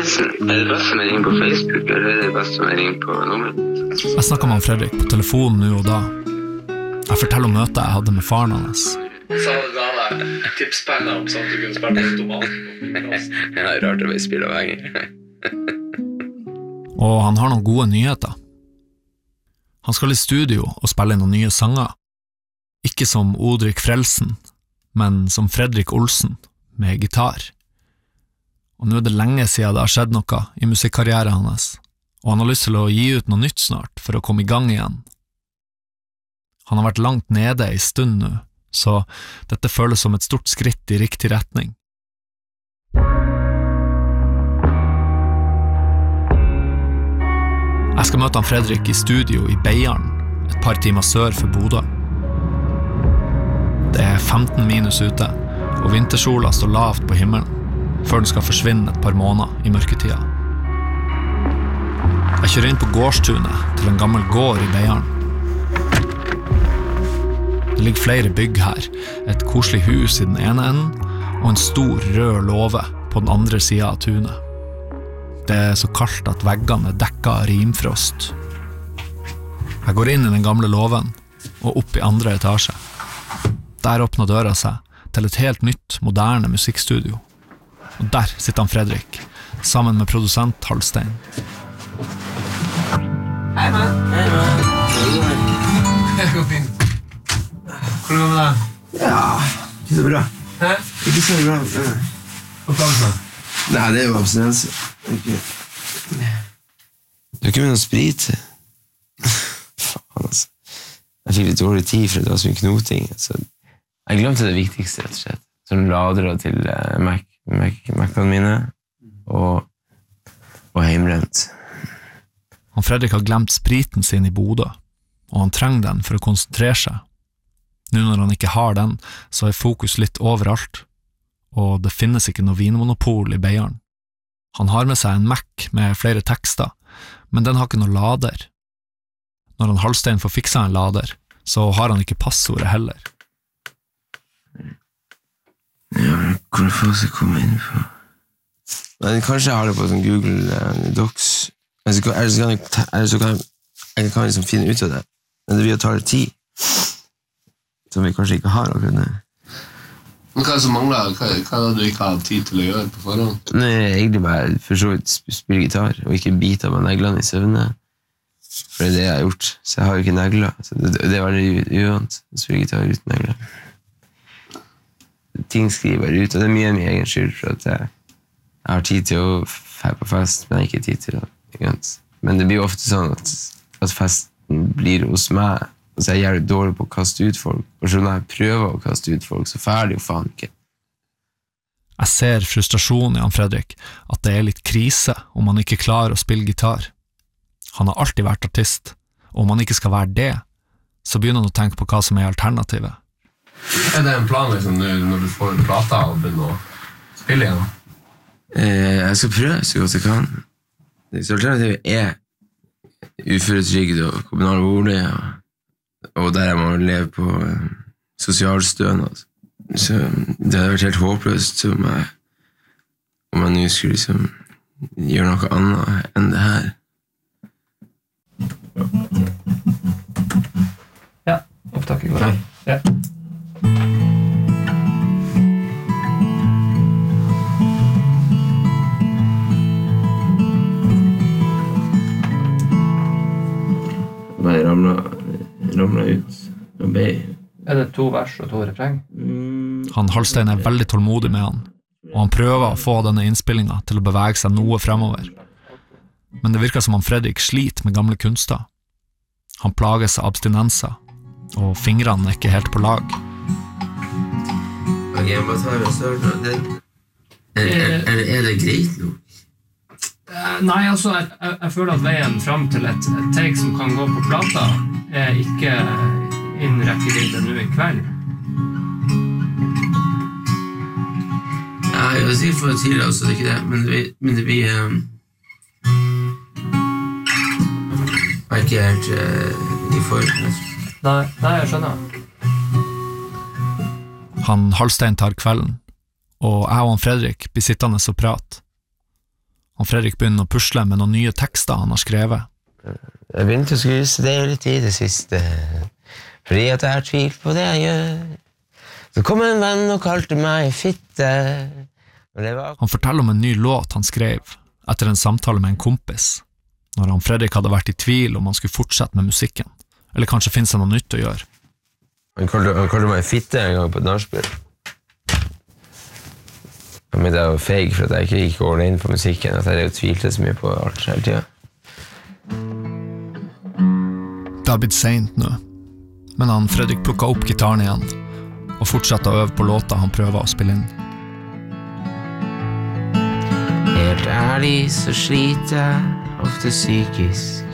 det best om jeg ringer på Facebook, eller er det best om jeg ringer på nummeret? Jeg snakket med Fredrik på telefonen nå og da. Jeg forteller om møtet jeg hadde med faren hans. Så ga deg tipspenger om sånn at du kunne spille automat. Ja, rart å bli spilleavhengig. Og han har noen gode nyheter. Han skal i studio og spille inn noen nye sanger. Ikke som Odrik Frelsen, men som Fredrik Olsen, med gitar. Og nå er det lenge siden det har skjedd noe i musikkarrieren hans, og han har lyst til å gi ut noe nytt snart for å komme i gang igjen. Han har vært langt nede i stund nå, så dette føles som et stort skritt i riktig retning. Jeg skal møte han Fredrik i studio i Beiarn, et par timer sør for Bodø. Det er 15 minus ute, og vintersola står lavt på himmelen, før den skal forsvinne et par måneder i mørketida. Jeg kjører inn på gårdstunet til en gammel gård i Beiarn. Det ligger flere bygg her, et koselig hus i den ene enden, og en stor rød låve på den andre siden av tunet. Det er så kaldt at veggene er dekket av rimfrost. Jeg går inn i den gamle låven, og opp i andre etasje. Der åpner døra seg til et helt nytt, moderne musikkstudio. Og der sitter han Fredrik, sammen med produsent Hallstein. Hei, man. Hei, man. Det går fint. Hvordan går det med deg? Ja, ikke så bra. Hæ? Ikke så bra. Hva planer du? Nei, det er jo abstinens. Du har ikke med noe sprit. Faen, altså. Jeg fikk litt dårlig tid for det var så mye knoting. Så jeg glemte det viktigste, rett og slett. Sånn ladere til Mac-ene mine og heimrent. Han Fredrik har glemt spriten sin i Bodø, og han trenger den for å konsentrere seg. Nå når han ikke har den, så er fokus litt overalt, og det finnes ikke noe vinmonopol i Beiarn. Han har med seg en Mac med flere tekster, men den har ikke noe lader. Når han Hallstein får fiksa en lader, så har han ikke passordet heller. Ja, hvor faen skal jeg komme inn på? Nei, kanskje jeg har det på sånn Google Docs. Jeg kan liksom finne ut av det. Men det vil ta litt tid. Som vi kanskje ikke har akkurat det. Men hva er det som mangler? Hva er det du ikke har tid til å gjøre på forhånd? Nei, egentlig bare for så vidt spille gitar, og ikke bite av meg neglene i søvne. For det er det jeg har gjort. Så jeg har jo ikke negler. Så det er veldig uvant å spille gitar uten negler. Ting skriver bare ut, og det er mye egen skyld for at jeg har tid til å fære på fest, men ikke tid til det. Men det blir jo ofte sånn at festen blir hos meg, og så er jeg jævlig dårlig på å kaste ut folk, og så når jeg prøver å kaste ut folk, så færdig jo faen ikke. Jeg ser frustrasjonen i han Fredrik, at det er litt krise om han ikke klarer å spille gitar. Han har alltid vært artist, og om han ikke skal være det, så begynner han å tenke på hva som er alternativet. Er det en plan liksom, når du får plata og begynner å spille igjen? Jeg skal prøve så godt jeg kan. Så alternativet er uføretrygd og kommunal bolig, og der jeg må leve på sosialstønad. Så det hadde vært helt håpløst om jeg nå skulle liksom gjøre noe annet enn det her. Ja, opptaket går. Ja. Jeg ramlet ut og ble. Er det 2 vers og 2 refreng? Han Hallstein er veldig tålmodig med han, og han prøver å få denne innspillingen til å bevege seg noe fremover. Men det virker som han Fredrik sliter med gamle kunster. Han plages av abstinenser, og fingrene er ikke helt på lag. Ok, jeg bare tar og søker. Er det greit nå? Nei, altså, jeg føler at veien frem til et take som kan gå på plata er ikke innen rekkevidde nå i kveld. Ja, jeg var sikkert for tidlig også, det er ikke det, men det blir jeg er ikke helt i form. Nei, jeg skjønner. Han Hallstein tar kvelden, og jeg og han Fredrik blir sittende og prate. Han Fredrik begynner å pusle med noen nye tekster han har skrevet. Jeg begynte å skulle studere litt i det siste, fordi at jeg har tvilt på det jeg gjør. Så kom en venn og kalte meg fitte. Han forteller om en ny låt han skrev etter en samtale med en kompis, når han Fredrik hadde vært i tvil om han skulle fortsette med musikken, eller kanskje finne seg noe nytt å gjøre. Han kalte meg fitte en gang på et nachspiel. Jeg mente jeg var feig for at jeg ikke gikk all in på musikken, at jeg tvilte så mye på alt hele tiden. Det har blitt sent nå, men han Fredrik plukket opp gitaren igjen og fortsatte å øve på låta han prøver å spille inn. Helt ærlig så sliter jeg ofte psykisk.